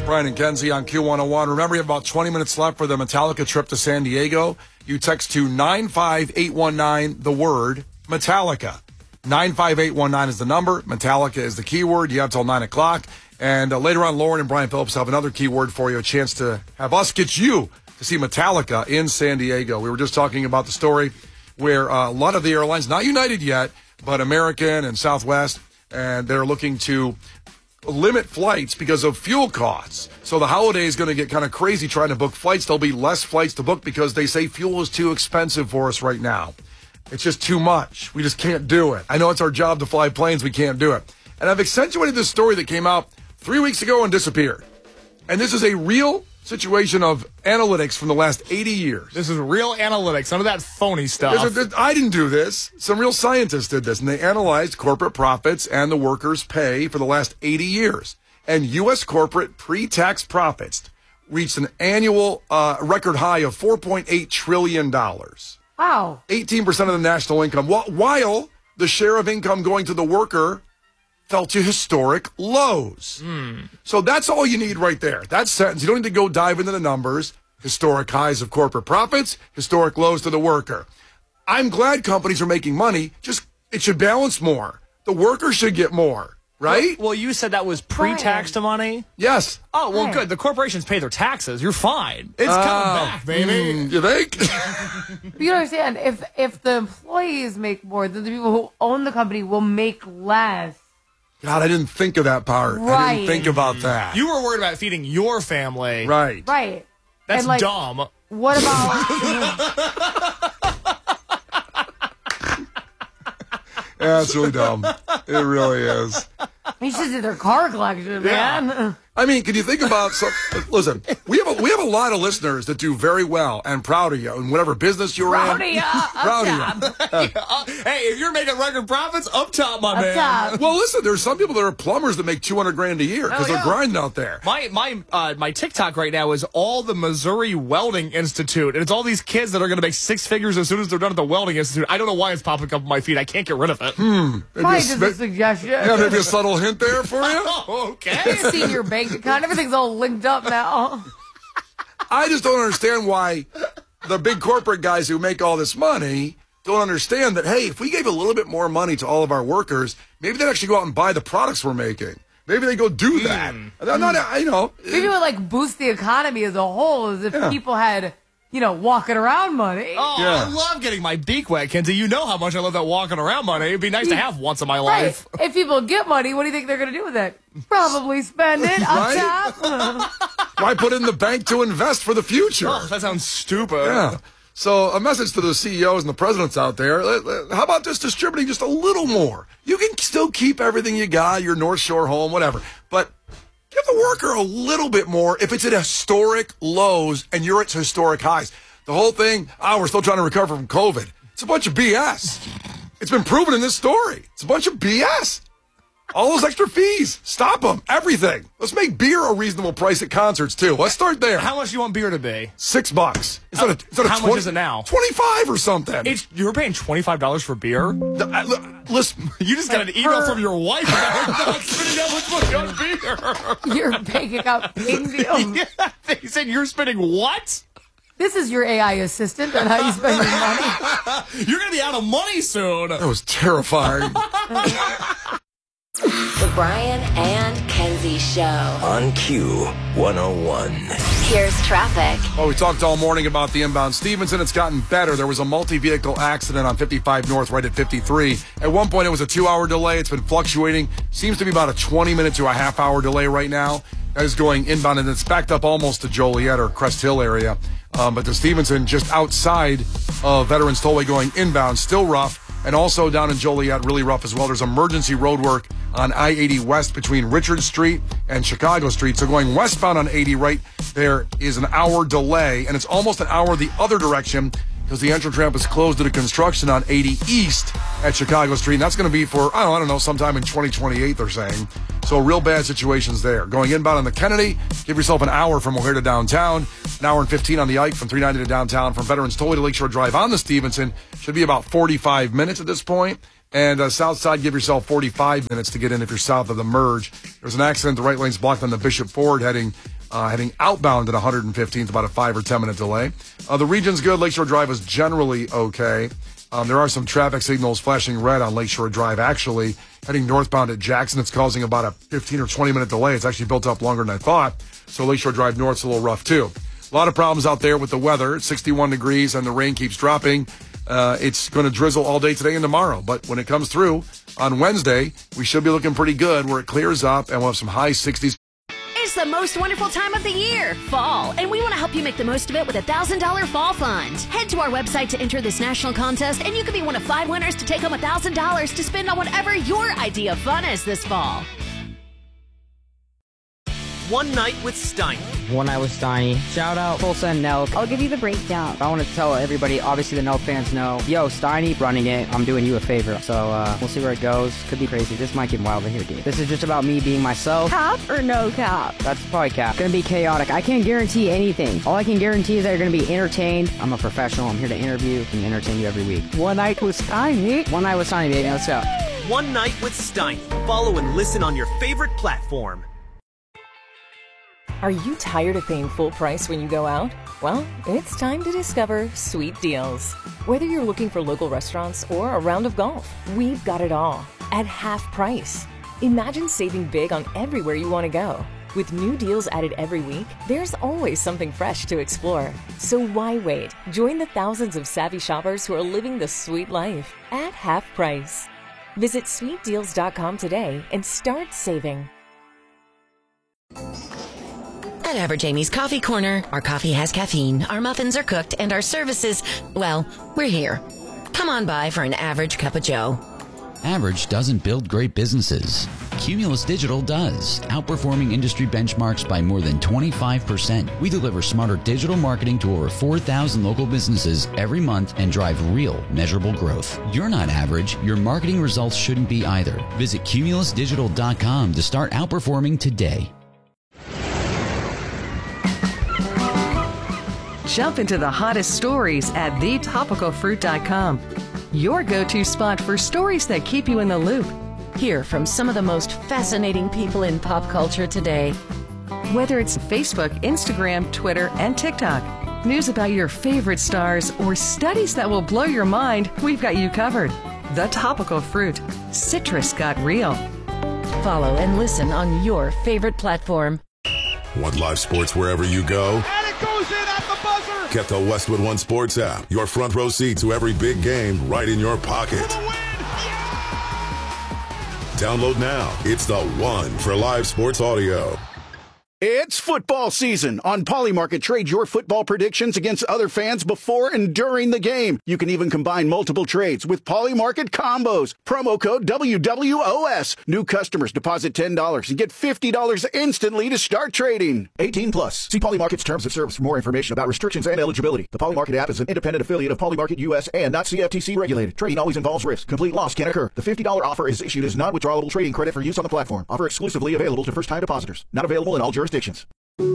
Brian and Kenzie on Q101. Remember, you have about 20 minutes left for the Metallica trip to San Diego. You text to 95819, the word Metallica. 95819 is the number. Metallica is the keyword. You have till 9 o'clock. And later on, Lauren and Brian Phillips have another keyword for you, a chance to have us get you to see Metallica in San Diego. We were just talking about the story where a lot of the airlines, not United yet, but American and Southwest, and they're looking to limit flights because of fuel costs. So the holiday is going to get kind of crazy trying to book flights. There'll be less flights to book because they say fuel is too expensive for us right now. It's just too much. We just can't do it. I know it's our job to fly planes. We can't do it. And I've accentuated this story that came out 3 weeks ago and disappeared. And this is a real situation of analytics from the last 80 years. This is real analytics, none of that phony stuff. I didn't do this. Some real scientists did this, and they analyzed corporate profits and the workers' pay for the last 80 years. And U.S. corporate pre-tax profits reached an annual record high of $4.8 trillion. Wow. 18% of the national income, while the share of income going to the worker fell to historic lows. So that's all you need right there. That sentence. You don't need to go dive into the numbers. Historic highs of corporate profits, historic lows to the worker. I'm glad companies are making money. Just, it should balance more. The worker should get more, right? Well, you said that was pre-tax to money? Yes. Oh, well, good. The corporations pay their taxes. You're fine. It's coming back, baby. You think? You understand, if the employees make more, then the people who own the company will make less. God, I didn't think of that part. Right. I didn't think about that. You were worried about feeding your family. Right. Right. That's And, like, dumb. What about... Yeah, it's really dumb. It really is. You should do their car collection, man. I mean, can you think about some? Listen, we have a lot of listeners that do very well and proud of you in whatever business you're Proud in. of ya, Proud up of you. Hey, if you're making record profits, up top, my man. top. Well, listen, there's some people that are plumbers that make $200,000 a year because they're grinding out there. My TikTok right now is all the Missouri Welding Institute, and it's all these kids that are going to make six figures as soon as they're done at the Welding Institute. I don't know why it's popping up on my feed. I can't get rid of it. Probably just a suggestion. Yeah, maybe a subtle hint there for you. Okay. See your bank account. Everything's all linked up now. I just don't understand why the big corporate guys who make all this money don't understand that, hey, if we gave a little bit more money to all of our workers, maybe they'd actually go out and buy the products we're making. Maybe they go do that. I'm not, you know. Maybe it would like boost the economy as a whole, as if people had, you know, walking around money. Oh, Yeah. I love getting my beak wet, Kenzie. You know how much I love that walking around money. It'd be nice to have once in my life. Right. If people get money, what do you think they're going to do with it? Probably spend it Right? up top. Why put it in the bank to invest for the future? Oh, that sounds stupid. Yeah. So a message to the CEOs and the presidents out there, how about just distributing just a little more? You can still keep everything you got, your North Shore home, whatever, but give the worker a little bit more if it's at historic lows and you're at historic highs. The whole thing, we're still trying to recover from COVID. It's a bunch of BS. It's been proven in this story. It's a bunch of BS. All those extra fees, stop them. Everything. Let's make beer a reasonable price at concerts too. Let's start there. How much do you want beer to be? $6. Instead of how much is it now? 25 or something. You're paying $25 for beer? Listen, You just got an email from your wife about spending that much money on beer. Your bank account paying deal. Yeah, they said you're spending what? This is your AI assistant on how you spend your money. You're going to be out of money soon. that was terrifying. The Brian and Kenzie Show. On Q101. Here's traffic. Well, we talked all morning about the inbound Stevenson. It's gotten better. There was a multi-vehicle accident on 55 North right at 53. At one point, it was a 2-hour delay. It's been fluctuating. Seems to be about a 20-minute to a half-hour delay right now. That is going inbound, and it's backed up almost to Joliet or Crest Hill area. But the Stevenson just outside of Veterans Tollway going inbound, still rough. And also down in Joliet, really rough as well. There's emergency road work on I-80 West between Richard Street and Chicago Street. So going westbound on 80 right there is an hour delay, and it's almost an hour the other direction because the entrance ramp is closed due to construction on 80 East at Chicago Street. And that's going to be for, I don't know, sometime in 2028, they're saying. So real bad situations there. Going inbound on the Kennedy, give yourself an hour from O'Hare to downtown, an hour and 15 on the Ike from 390 to downtown. From Veterans Tollway to Lakeshore Drive on the Stevenson, should be about 45 minutes at this point. And south side, give yourself 45 minutes to get in if you're south of the merge. There's an accident. The right lane's blocked on the Bishop Ford heading Heading outbound at 115th, about a 5 or 10 minute delay. The region's good. Lakeshore Drive is generally okay. There are some traffic signals flashing red on Lakeshore Drive, actually. Heading northbound at Jackson, it's causing about a 15 or 20 minute delay. It's actually built up longer than I thought. So Lakeshore Drive North's a little rough, too. A lot of problems out there with the weather. It's 61 degrees and the rain keeps dropping. It's going to drizzle all day today and tomorrow. But when it comes through on Wednesday, we should be looking pretty good where it clears up and we'll have some high 60s. It's the most wonderful time of the year, fall, and we want to help you make the most of it with a $1,000 fall fund. Head to our website to enter this national contest, and you could be one of 5 winners to take home $1,000 to spend on whatever your idea of fun is this fall. One Night with Steiny. One Night with Steiny. Shout out Tulsa and Nelk. I'll give you the breakdown. I want to tell everybody, obviously the Nelk fans know, yo, Steiny running it, I'm doing you a favor. So we'll see where it goes. Could be crazy. This might get wilder here, dude. This is just about me being myself. Cap or no cap? That's probably cap. Gonna be chaotic. I can't guarantee anything. All I can guarantee is that you're gonna be entertained. I'm a professional. I'm here to interview and entertain you every week. One Night with Steiny. One Night with Steiny, baby. Let's go. One Night with Steiny. Follow and listen on your favorite platform. Are you tired of paying full price when you go out? Well, it's time to discover Sweet Deals. Whether you're looking for local restaurants or a round of golf, we've got it all at half price. Imagine saving big on everywhere you want to go. With new deals added every week, there's always something fresh to explore. So why wait? Join the thousands of savvy shoppers who are living the sweet life at half price. Visit sweetdeals.com today and start saving. At Average Amy's Coffee Corner, our coffee has caffeine, our muffins are cooked, and our services, well, we're here. Come on by for an average cup of joe. Average doesn't build great businesses. Cumulus Digital does, outperforming industry benchmarks by more than 25%. We deliver smarter digital marketing to over 4,000 local businesses every month and drive real, measurable growth. You're not average. Your marketing results shouldn't be either. Visit cumulusdigital.com to start outperforming today. Jump into the hottest stories at thetopicalfruit.com. Your go-to spot for stories that keep you in the loop. Hear from some of the most fascinating people in pop culture today. Whether it's Facebook, Instagram, Twitter, and TikTok, news about your favorite stars, or studies that will blow your mind, we've got you covered. The Topical Fruit. Citrus got real. Follow and listen on your favorite platform. Want live sports wherever you go? And it goes in at the buzzer! Get the Westwood One Sports app. Your front row seat to every big game right in your pocket. For the win! Yeah! Download now. It's the one for live sports audio. It's football season. On Polymarket, trade your football predictions against other fans before and during the game. You can even combine multiple trades with Polymarket combos. Promo code WWOS. New customers deposit $10 and get $50 instantly to start trading. 18 plus. See Polymarket's terms of service for more information about restrictions and eligibility. The Polymarket app is an independent affiliate of Polymarket US and not CFTC regulated. Trading always involves risk. Complete loss can occur. The $50 offer is issued as non-withdrawable trading credit for use on the platform. Offer exclusively available to first-time depositors. Not available in all jurisdictions.